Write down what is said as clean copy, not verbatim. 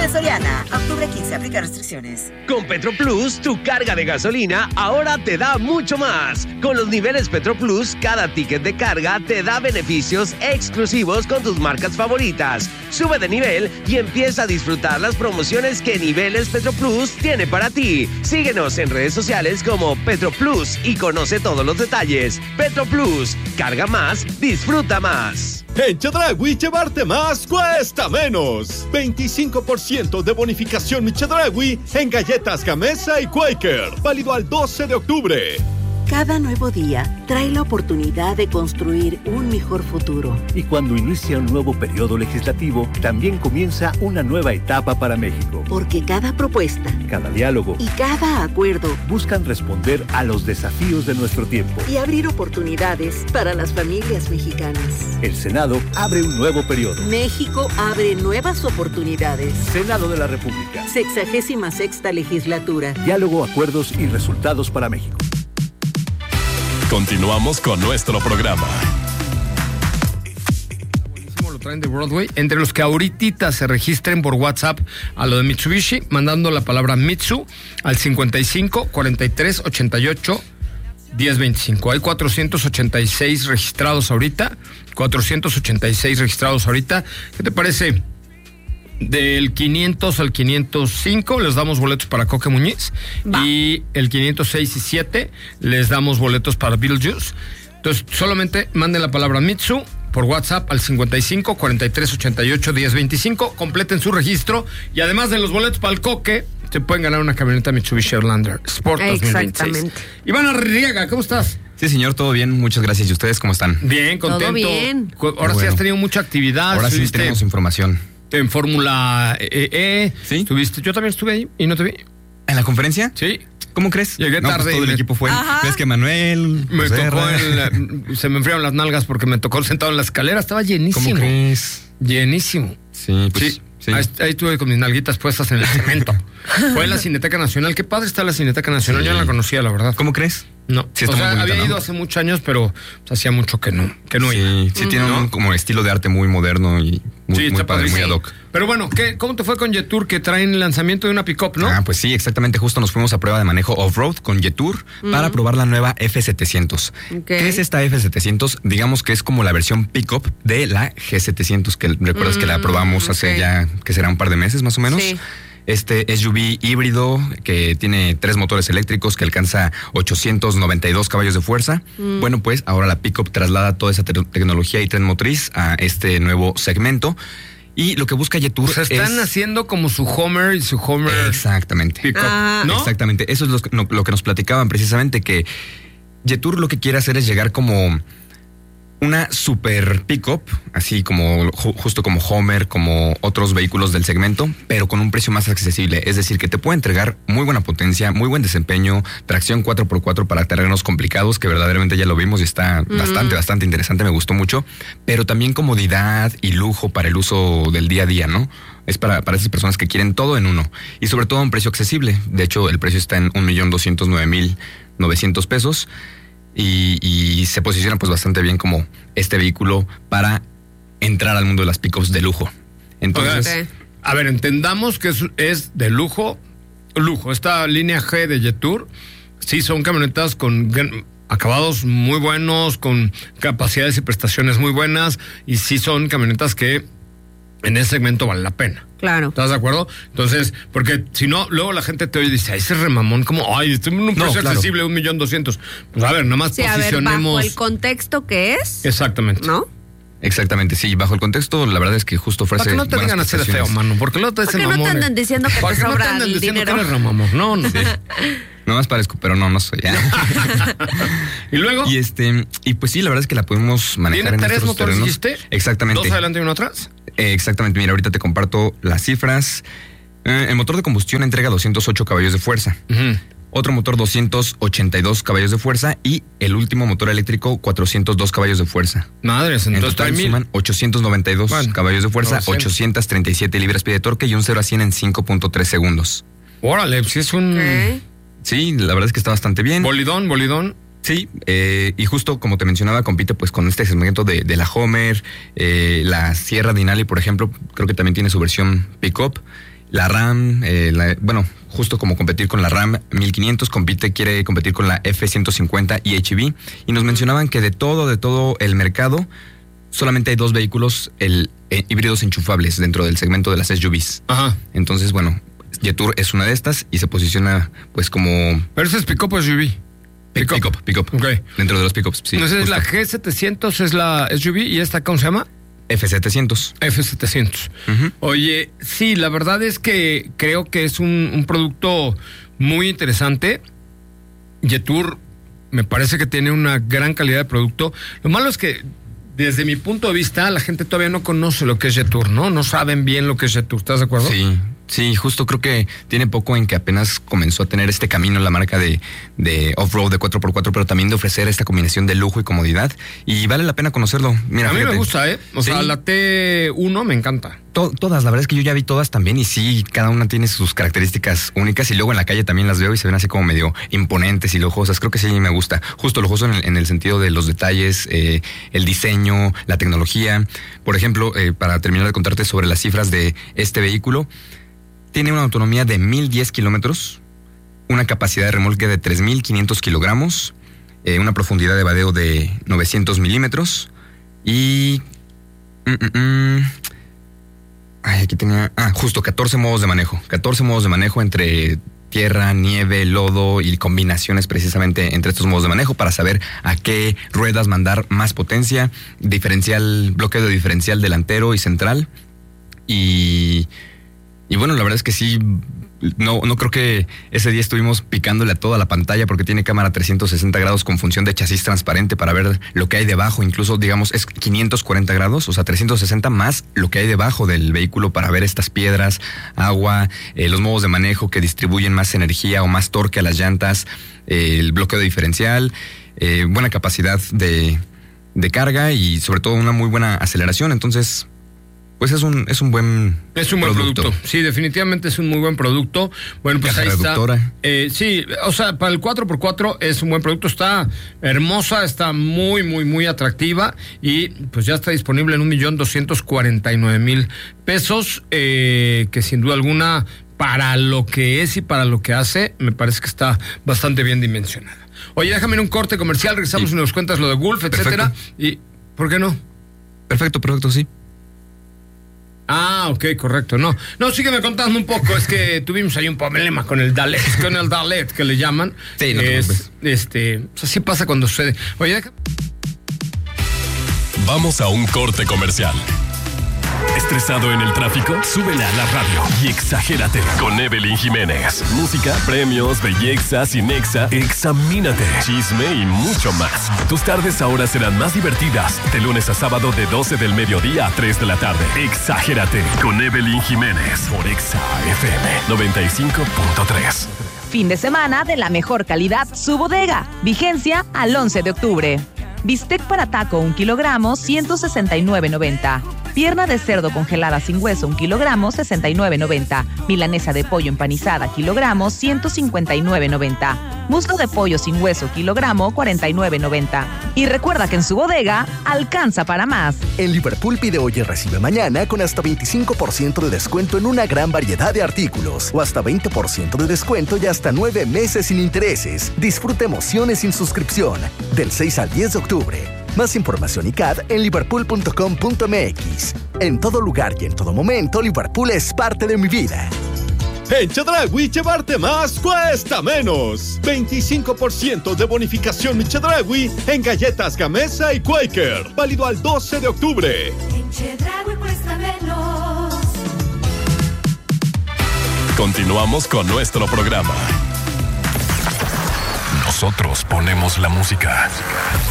En Soriana, octubre 15, aplica restricciones. Con Petroplus, tu carga de gasolina ahora te da mucho más. Con los niveles Petroplus, cada ticket de carga te da beneficios exclusivos con tus marcas favoritas. Sube de nivel y empieza a disfrutar las promociones que Niveles Petroplus tiene para ti. Síguenos en redes sociales como Petroplus y conoce todos los detalles. Petroplus, carga más, disfruta más. En Chedraui, llevarte más cuesta menos. 25% de bonificación Mi Chedraui en galletas Gamesa y Quaker. Válido al 12 de octubre. Cada nuevo día trae la oportunidad de construir un mejor futuro. Y cuando inicia un nuevo periodo legislativo, también comienza una nueva etapa para México. Porque cada propuesta, cada diálogo y cada acuerdo buscan responder a los desafíos de nuestro tiempo y abrir oportunidades para las familias mexicanas. El Senado abre un nuevo periodo. México abre nuevas oportunidades. Senado de la República. 66ª legislatura. Diálogo, acuerdos y resultados para México. Continuamos con nuestro programa. Lo traen de Broadway. Entre los que ahorita se registren por WhatsApp a lo de Mitsubishi, mandando la palabra Mitsu al 55 43 88 1025. Hay 486 registrados ahorita. 486 registrados ahorita. ¿Qué te parece? Del 500 al 505 les damos boletos para Coque Muñiz. Va. Y el 506 y 7 les damos boletos para Beetlejuice. Entonces, solamente manden la palabra Mitsu por WhatsApp al 55 43 88 1025. Completen su registro. Y además de los boletos para el Coque, se pueden ganar una camioneta Mitsubishi Outlander Sport 2026. Exactamente. Iván Arriaga, ¿cómo estás? Sí, señor, todo bien, muchas gracias. ¿Y ustedes cómo están? Bien, contento. Todo bien. Ahora sí has tenido mucha actividad. Ahora sí tenemos información. En Fórmula E. ¿Sí? Yo también estuve ahí y no te vi. ¿En la conferencia? Sí. ¿Cómo crees? Llegué tarde. Pues todo el equipo fue. ¿Ves que Manuel? Me tocó se me enfriaron las nalgas porque me tocó sentado en la escalera. Estaba llenísimo. ¿Cómo crees? Llenísimo. Sí, pues. Sí. Ahí estuve con mis nalguitas puestas en el cemento. Fue en la Cineteca Nacional. Qué padre está la Cineteca Nacional. Yo no la conocía, la verdad. ¿Cómo crees? No. Sí, está muy bonita, había ido hace muchos años, pero hacía mucho que no iba. Sí, tiene un como estilo de arte muy moderno y muy padre, muy ad hoc. Pero bueno, ¿cómo te fue con Jetour, que traen el lanzamiento de una pick-up, no? Pues sí, exactamente. Justo nos fuimos a prueba de manejo off-road con Jetour para probar la nueva F700. Okay. ¿Qué es esta F700? Digamos que es como la versión pick-up de la G700, que recuerdas que la probamos hace ya, que será un par de meses más o menos. Sí. Este SUV híbrido que tiene 3 motores eléctricos que alcanza 892 caballos de fuerza. Bueno, pues ahora la pickup traslada toda esa tecnología y tren motriz a este nuevo segmento. Y lo que busca Jetour están haciendo como su Homer y su Homer. Exactamente. Pickup, ¿no? Exactamente. Eso es lo que nos platicaban precisamente, que Jetour lo que quiere hacer es llegar como una super pickup, así como justo como Homer, como otros vehículos del segmento, pero con un precio más accesible. Es decir, que te puede entregar muy buena potencia, muy buen desempeño, tracción 4x4 para terrenos complicados, que verdaderamente ya lo vimos y está bastante interesante, me gustó mucho, pero también comodidad y lujo para el uso del día a día, ¿no? Es para esas personas que quieren todo en uno. Y sobre todo a un precio accesible. De hecho, el precio está en 1,209,900 pesos. Y se posiciona pues bastante bien como este vehículo para entrar al mundo de las pickups de lujo. Entonces, a ver, entendamos que es de lujo. Esta línea G de Jetour, sí son camionetas con acabados muy buenos, con capacidades y prestaciones muy buenas, y sí son camionetas que en ese segmento vale la pena. Claro. ¿Estás de acuerdo? Entonces, porque si no, luego la gente te oye y dice, ese remamón, como, estoy en un precio accesible de 1,200,000. Pues a ver, nada más posicionemos. A ver, bajo el contexto que es. Exactamente. ¿No? Exactamente, sí, bajo el contexto, la verdad es que justo ofrece. ¿Para que no te digan hacer feo, mano? Porque luego te dicen mamón. ¿Por qué no te andan diciendo que te sobra el dinero? Que eres remamón. No. Sí. No más parezco, pero no soy. ¿Y luego? Y pues sí, la verdad es que la podemos manejar en nuestros terrenos. ¿Tiene 3 motores, dijiste? Exactamente. 2 adelante y 1 atrás. Exactamente, mira, ahorita te comparto las cifras. El motor de combustión entrega 208 caballos de fuerza. Otro motor 282 caballos de fuerza y el último motor eléctrico 402 caballos de fuerza. Madres, entonces total suman 892 caballos de fuerza, 837 libras-pie de torque y un 0 a 100 en 5.3 segundos. Órale, si es un... Sí, la verdad es que está bastante bien. Bolidón. Sí, y justo como te mencionaba, compite pues con este segmento de la Homer, la Sierra Denali, por ejemplo, creo que también tiene su versión pick-up. La RAM, justo como competir con la RAM 1500, quiere competir con la F-150 y HEV. Y nos mencionaban que de todo el mercado, solamente hay 2 vehículos híbridos enchufables dentro del segmento de las SUVs. Ajá. Entonces, bueno, Jetour es una de estas y se posiciona pues como... ¿Pero ese es pick-up o SUV? Pick-up. Okay. Dentro de los pick-ups, sí. Entonces es la G700 es la SUV y esta, ¿cómo se llama? F700. F700. Uh-huh. Oye, sí, la verdad es que creo que es un producto muy interesante. Jetour me parece que tiene una gran calidad de producto. Lo malo es que, desde mi punto de vista, la gente todavía no conoce lo que es Jetour, ¿no? No saben bien lo que es Jetour, ¿estás de acuerdo? Sí, justo creo que tiene poco en que apenas comenzó a tener este camino la marca de off-road de 4x4, pero también de ofrecer esta combinación de lujo y comodidad. Y vale la pena conocerlo. Mira, a mí me gusta, ¿eh? O sea, la T1 me encanta. Todas, la verdad es que yo ya vi todas también y sí, cada una tiene sus características únicas y luego en la calle también las veo y se ven así como medio imponentes y lujosas. Creo que sí me gusta. Justo lujoso en el sentido de los detalles, el diseño, la tecnología. Por ejemplo, para terminar de contarte sobre las cifras de este vehículo, tiene una autonomía de 1010 kilómetros, una capacidad de remolque de 3.500 kilogramos, una profundidad de vadeo de 900 milímetros y... aquí tenía... justo 14 modos de manejo. 14 modos de manejo entre tierra, nieve, lodo y combinaciones precisamente entre estos modos de manejo para saber a qué ruedas mandar más potencia, bloqueo de diferencial delantero y central. Y bueno, la verdad es que sí, no creo que ese día estuvimos picándole a toda la pantalla porque tiene cámara 360 grados con función de chasis transparente para ver lo que hay debajo. Incluso, digamos, es 540 grados, o sea, 360 más lo que hay debajo del vehículo para ver estas piedras, agua, los modos de manejo que distribuyen más energía o más torque a las llantas, el bloqueo de diferencial, buena capacidad de carga y sobre todo una muy buena aceleración. Entonces... pues es un buen producto. Sí, definitivamente es un muy buen producto. Bueno, pues caja ahí reductora. Está. Sí, o sea, para el 4x4 es un buen producto. Está hermosa, está muy, muy, muy atractiva y pues ya está disponible en $1,249,000 pesos, que sin duda alguna, para lo que es y para lo que hace, me parece que está bastante bien dimensionada. Oye, déjame en un corte comercial, regresamos y nos cuentas lo de Gulf, etcétera. Y ¿por qué no? Perfecto, sí. Ok, correcto. No, sígueme contando un poco. Es que tuvimos ahí un problema con el Dalet, que le llaman. Sí, no te preocupes. Así pasa cuando sucede. Oye, vamos a un corte comercial. ¿Estresado en el tráfico? Súbele a la radio y exagérate con Evelyn Jiménez. Música, premios, belleza, Cinexa, examínate, chisme y mucho más. Tus tardes ahora serán más divertidas. De lunes a sábado de 12 del mediodía a 3 de la tarde. Exagérate con Evelyn Jiménez por Exa FM 95.3. Fin de semana de la mejor calidad Su Bodega. Vigencia al 11 de octubre. Bistec para taco 1 kilogramo, 169.90. Pierna de cerdo congelada sin hueso 1 kilogramo, 69.90. Milanesa de pollo empanizada kilogramo, 159.90. Muslo de pollo sin hueso kilogramo, 49.90. Y recuerda que en Su Bodega alcanza para más. En Liverpool pide hoy y recibe mañana con hasta 25% de descuento en una gran variedad de artículos o hasta 20% de descuento y hasta 9 meses sin intereses. Disfruta emociones sin suscripción del 6 al 10 de octubre. Más información y CAD en liverpool.com.mx. En todo lugar y en todo momento, Liverpool es parte de mi vida. En Chedraui, llevarte más cuesta menos. 25% de bonificación Chedraui en galletas Gamesa y Quaker. Válido al 12 de octubre. En Chedraui cuesta menos. Continuamos con nuestro programa. Nosotros ponemos la música.